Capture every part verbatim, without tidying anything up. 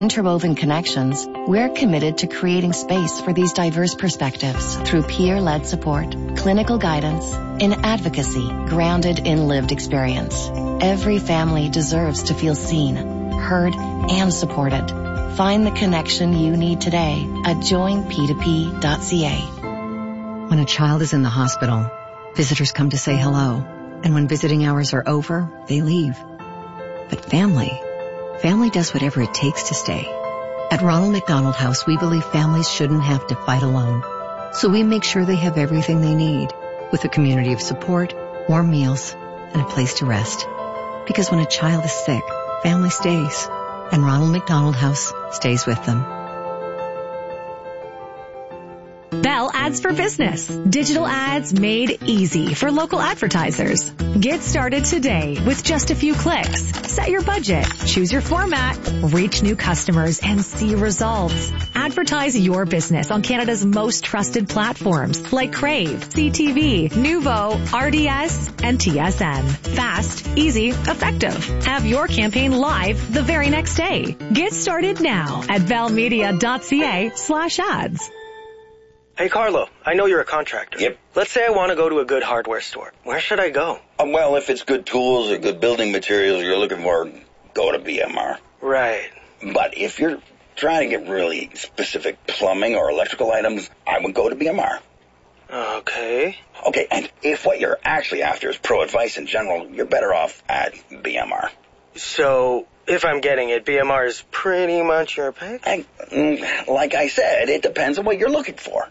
Interwoven Connections, we're committed to creating space for these diverse perspectives through peer-led support, clinical guidance, and advocacy grounded in lived experience. Every family deserves to feel seen, heard, and supported. Find the connection you need today at join p two p dot c a. When a child is in the hospital, visitors come to say hello, and when visiting hours are over, they leave. But family, family does whatever it takes to stay. At Ronald McDonald House, we believe families shouldn't have to fight alone. So we make sure they have everything they need, with a community of support, warm meals, and a place to rest. Because when a child is sick, family stays, and Ronald McDonald House stays with them. Bell Ads for Business. Digital ads made easy for local advertisers. Get started today with just a few clicks. Set your budget, choose your format, reach new customers, and see results. Advertise your business on Canada's most trusted platforms like Crave, C T V, Nuvo, R D S, and T S N. Fast, easy, effective. Have your campaign live the very next day. Get started now at bellmedia.ca slash ads. Hey, Carlo, I know you're a contractor. Yep. Let's say I want to go to a good hardware store. Where should I go? Um, well, if it's good tools or good building materials you're looking for, go to B M R. Right. But if you're trying to get really specific plumbing or electrical items, I would go to B M R. Okay. Okay, and if what you're actually after is pro advice in general, you're better off at B M R. So, if I'm getting it, B M R is pretty much your pick? I, like I said, it depends on what you're looking for.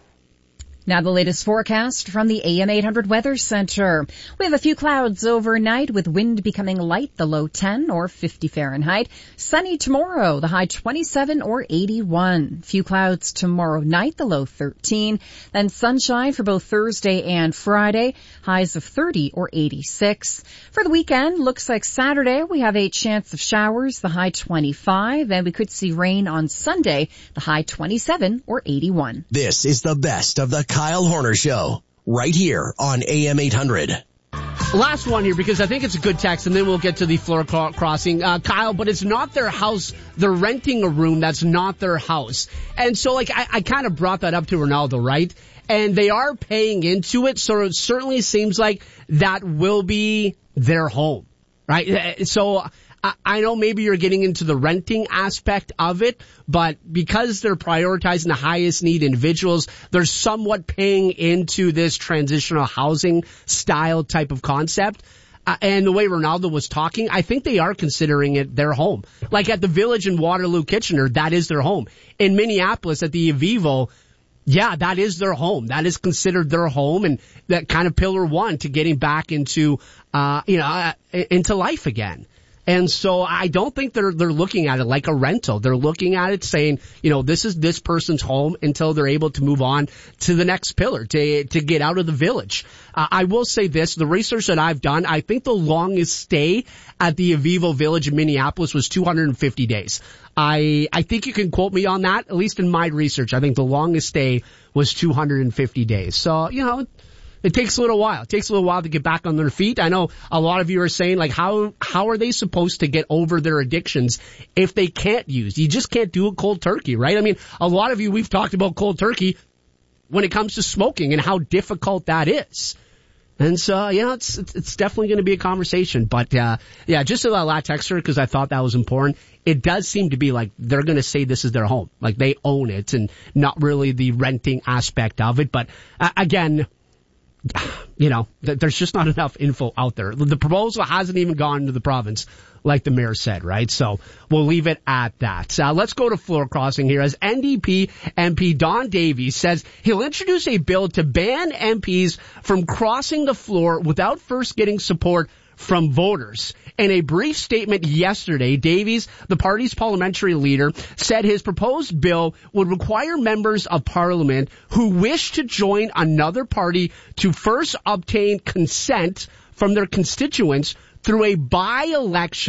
Now the latest forecast from the A M eight hundred Weather Center. We have a few clouds overnight with wind becoming light, the low ten or fifty Fahrenheit. Sunny tomorrow, the high twenty-seven or eighty-one. Few clouds tomorrow night, the low thirteen. Then sunshine for both Thursday and Friday, highs of thirty or eighty-six. For the weekend, looks like Saturday we have a chance of showers, the high twenty-five, and we could see rain on Sunday, the high twenty-seven or eighty-one. This is the best of the Kyle Horner Show, right here on A M eight hundred. Last one here, because I think it's a good text, and then we'll get to the floor crossing. Uh, Kyle, but it's not their house. They're renting a room that's not their house. And so, like, I, I kind of brought that up to Ronaldo, right? And they are paying into it, so it certainly seems like that will be their home, right? So I know maybe you're getting into the renting aspect of it, but because they're prioritizing the highest need individuals, they're somewhat paying into this transitional housing style type of concept. Uh, and the way Ronaldo was talking, I think they are considering it their home. Like at the Village in Waterloo, Kitchener, that is their home. In Minneapolis at the Avivo, yeah, that is their home. That is considered their home, and that kind of pillar one to getting back into, uh, you know, uh, into life again. And so I don't think they're they're looking at it like a rental. They're looking at it saying, you know, this is this person's home until they're able to move on to the next pillar, to to get out of the Village. Uh, I will say this, the research that I've done, I think the longest stay at the Avivo Village in Minneapolis was two hundred fifty days. I I think you can quote me on that, at least in my research. I think the longest stay was two hundred fifty days. So, you know, it takes a little while. It takes a little while to get back on their feet. I know a lot of you are saying, like, how how are they supposed to get over their addictions if they can't use? You just can't do a cold turkey, right? I mean, a lot of you, we've talked about cold turkey when it comes to smoking and how difficult that is. And so, you know, it's it's definitely going to be a conversation. But, uh, yeah, just to that last texter, because I thought that was important, it does seem to be like they're going to say this is their home. Like, they own it and not really the renting aspect of it. But, uh, again, you know, th- there's just not enough info out there. The proposal hasn't even gone to the province, like the mayor said, right? So we'll leave it at that. Uh, let's go to floor crossing here as N D P M P Don Davies says he'll introduce a bill to ban M Ps from crossing the floor without first getting support from voters. In a brief statement yesterday, Davies, the party's parliamentary leader, said his proposed bill would require members of parliament who wish to join another party to first obtain consent from their constituents through a by-election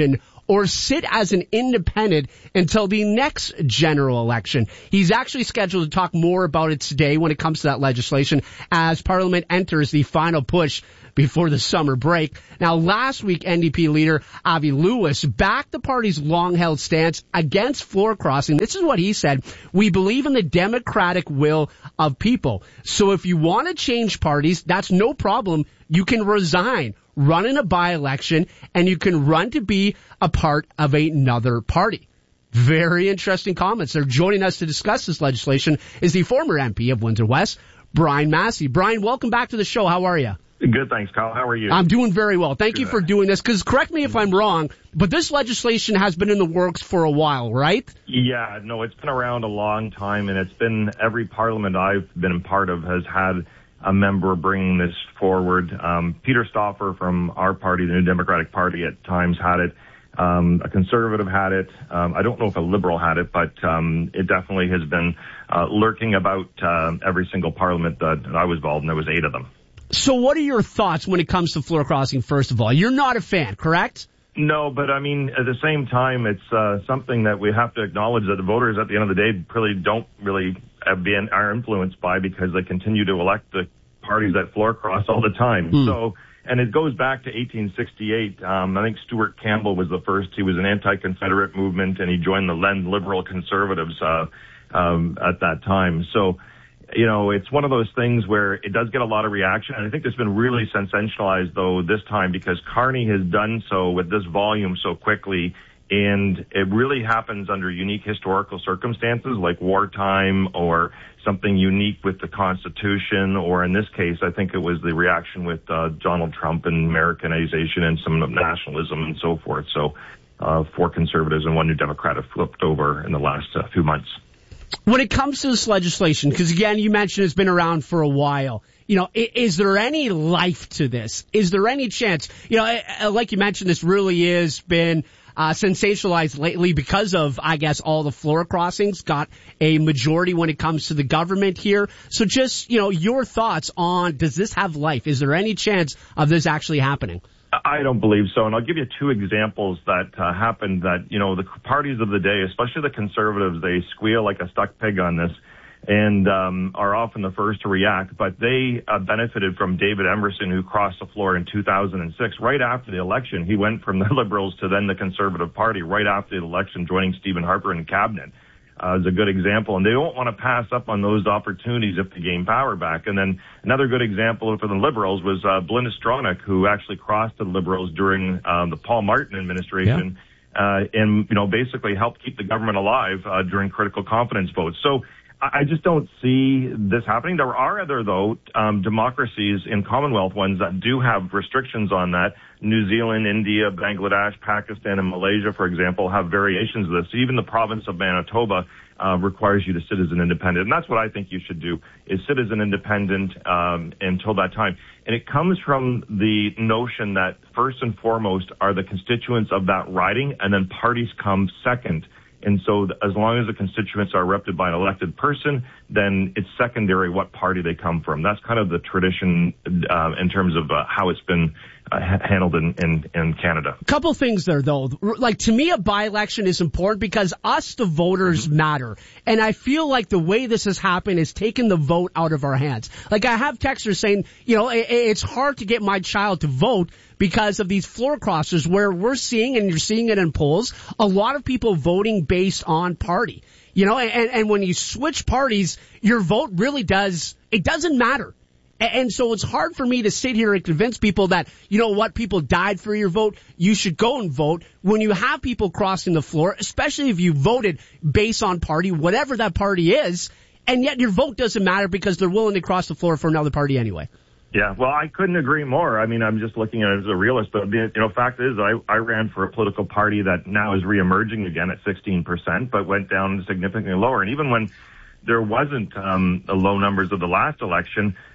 or sit as an independent until the next general election. He's actually scheduled to talk more about it today when it comes to that legislation as Parliament enters the final push before the summer break. Now, last week, N D P leader Avi Lewis backed the party's long-held stance against floor crossing. This is what he said: "We believe in the democratic will of people. So if you want to change parties, that's no problem. You can resign, run in a by-election, and you can run to be a part of another party." Very interesting comments. They're joining us to discuss this legislation is the former M P of Windsor West, Brian Massey. Brian, welcome back to the show. How are you? Good, thanks, Kyle. How are you? I'm doing very well. Thank Good. you for doing this, because correct me if I'm wrong, but this legislation has been in the works for a while, right? Yeah, no, it's been around a long time, and it's been every parliament I've been a part of has had a member bringing this forward. Um, Peter Stauffer from our party, the New Democratic Party, at times had it. Um, a conservative had it. Um, I don't know if a liberal had it, but um, it definitely has been uh, lurking about uh, every single parliament that, that I was involved in. There was eight of them. So what are your thoughts when it comes to floor crossing, first of all? You're not a fan, correct? No, but I mean, at the same time, it's uh, something that we have to acknowledge that the voters at the end of the day really don't really be in, are influenced by, because they continue to elect the parties that floor cross all the time. Mm. So, and it goes back to eighteen sixty-eight. Um, I think Stuart Campbell was the first. He was an anti-Confederate movement, and he joined the then Liberal Conservatives uh, um, at that time. So, you know, it's one of those things where it does get a lot of reaction. And I think it's been really sensationalized, though, this time, because Carney has done so with this volume so quickly. And it really happens under unique historical circumstances, like wartime or something unique with the Constitution. Or in this case, I think it was the reaction with uh, Donald Trump and Americanization and some nationalism and so forth. So uh, four conservatives and one New Democrat have flipped over in the last uh, few months. When it comes to this legislation, because again, you mentioned it's been around for a while, you know, is, is there any life to this? Is there any chance? You know, like you mentioned, this really has been uh, sensationalized lately because of, I guess, all the floor crossings got a majority when it comes to the government here. So just, you know, your thoughts on, does this have life? Is there any chance of this actually happening? I don't believe so, and I'll give you two examples that uh, happened that, you know, the parties of the day, especially the conservatives, they squeal like a stuck pig on this and um, are often the first to react, but they uh, benefited from David Emerson, who crossed the floor in two thousand six. Right after the election, he went from the Liberals to then the Conservative Party right after the election, joining Stephen Harper in cabinet. Uh, is a good example, and they don't want to pass up on those opportunities if they gain power back. And then another good example for the Liberals was uh, Belinda Stronach, who actually crossed to the Liberals during um, the Paul Martin administration, yeah. uh, and you know basically helped keep the government alive uh, during critical confidence votes. So I just don't see this happening. There are other, though, um, democracies in Commonwealth ones that do have restrictions on that. New Zealand, India, Bangladesh, Pakistan, and Malaysia, for example, have variations of this. Even the province of Manitoba uh, requires you to sit as an independent. And that's what I think you should do, is sit as an independent um, until that time. And it comes from the notion that first and foremost are the constituents of that riding, and then parties come second. And so as long as the constituents are represented by an elected person, then it's secondary what party they come from. That's kind of the tradition uh, in terms of uh, how it's been uh, handled in, in, in Canada. A couple things there, though. Like, to me, a by-election is important because us, the voters, mm-hmm. matter. And I feel like the way this has happened is taking the vote out of our hands. Like, I have texters saying, you know, it, it's hard to get my child to vote because of these floor crossers where we're seeing, and you're seeing it in polls, a lot of people voting based on party. You know, and, and when you switch parties, your vote really does, it doesn't matter. And, and so it's hard for me to sit here and convince people that, you know what, people died for your vote, you should go and vote. When you have people crossing the floor, especially if you voted based on party, whatever that party is, and yet your vote doesn't matter because they're willing to cross the floor for another party anyway. Yeah, well, I couldn't agree more. I mean, I'm just looking at it as a realist, but, you know, fact is, I, I ran for a political party that now is reemerging again at sixteen percent, but went down significantly lower. And even when there wasn't um, the low numbers of the last election,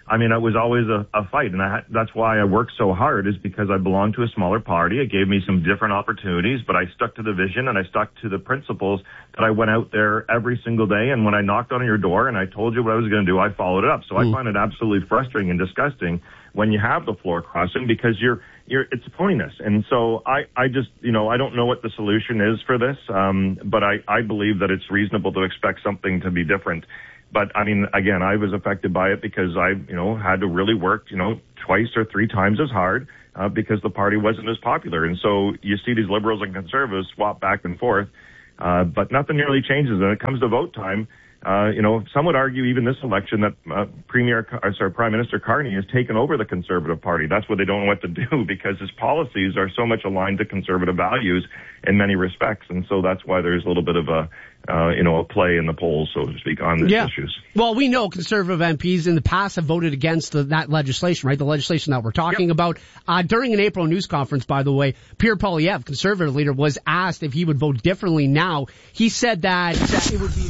I mean, it was always a, a fight, and I, that's why I worked so hard, is because I belonged to a smaller party. It gave me some different opportunities, but I stuck to the vision and I stuck to the principles that I went out there every single day. And when I knocked on your door and I told you what I was going to do, I followed it up. So mm. I find it absolutely frustrating and disgusting when you have the floor crossing, because you're, you're, it's pointless. And so I, I just, you know, I don't know what the solution is for this, um, but I, I believe that it's reasonable to expect something to be different. But I mean, again, I was affected by it because I, you know, had to really work, you know, twice or three times as hard, uh, because the party wasn't as popular. And so you see these liberals and conservatives swap back and forth, uh, but nothing really changes. When it comes to vote time, uh, you know, some would argue even this election that, uh, Premier, or sorry, Prime Minister Carney has taken over the Conservative Party. That's what they don't know what to do, because his policies are so much aligned to conservative values in many respects. And so that's why there's a little bit of a, uh, you know, a play in the polls, so to speak, on these yeah. issues. Well, we know Conservative M Ps in the past have voted against the, that legislation, right? The legislation that we're talking yep. about. Uh, during an April news conference, by the way, Pierre Poilievre, Conservative leader, was asked if he would vote differently now. He said that, that it would be...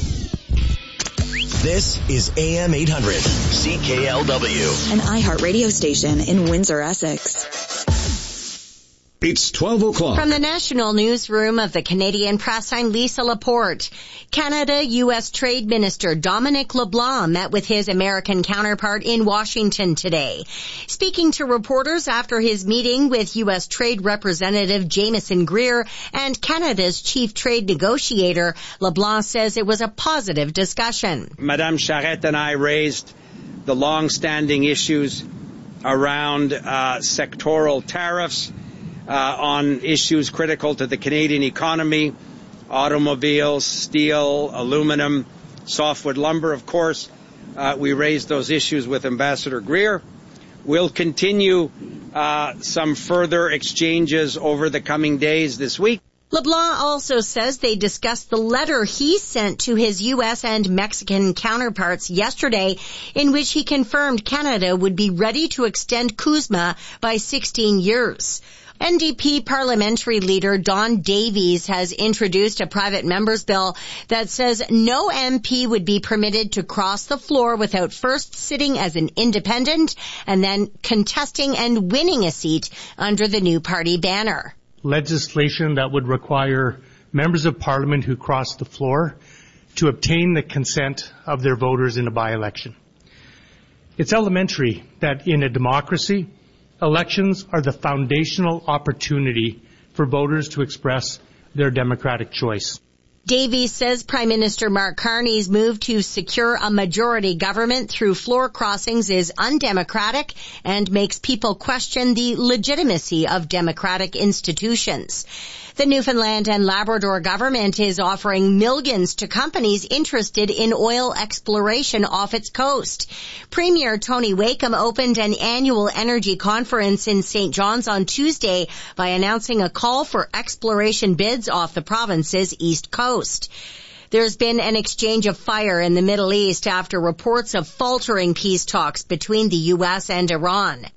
This is A M eight hundred, C K L W. An iHeart radio station in Windsor, Essex. It's twelve o'clock. From the National Newsroom of the Canadian Press, I'm Lisa Laporte. Canada-U S Trade Minister Dominic LeBlanc met with his American counterpart in Washington today. Speaking to reporters after his meeting with U S Trade Representative Jameson Greer and Canada's chief trade negotiator, LeBlanc says it was a positive discussion. Madame Charette and I raised the long-standing issues around uh, sectoral tariffs, Uh, on issues critical to the Canadian economy, automobiles, steel, aluminum, softwood lumber, of course. Uh, we raised those issues with Ambassador Greer. We'll continue uh, some further exchanges over the coming days this week. LeBlanc also says they discussed the letter he sent to his U S and Mexican counterparts yesterday, in which he confirmed Canada would be ready to extend CUSMA by sixteen years. N D P parliamentary leader Don Davies has introduced a private member's bill that says no M P would be permitted to cross the floor without first sitting as an independent and then contesting and winning a seat under the new party banner. Legislation that would require members of parliament who cross the floor to obtain the consent of their voters in a by-election. It's elementary that in a democracy, elections are the foundational opportunity for voters to express their democratic choice. Davies says Prime Minister Mark Carney's move to secure a majority government through floor crossings is undemocratic and makes people question the legitimacy of democratic institutions. The Newfoundland and Labrador government is offering millions to companies interested in oil exploration off its coast. Premier Tony Wakeham opened an annual energy conference in Saint John's on Tuesday by announcing a call for exploration bids off the province's east coast. There's been an exchange of fire in the Middle East after reports of faltering peace talks between the U S and Iran.